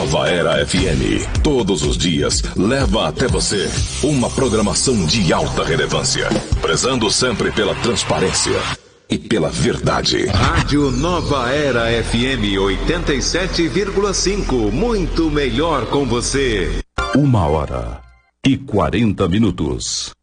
Nova Era FM, todos os dias, leva até você uma programação de alta relevância, prezando sempre pela transparência e pela verdade. Rádio Nova Era FM 87,5, muito melhor com você. 1h40.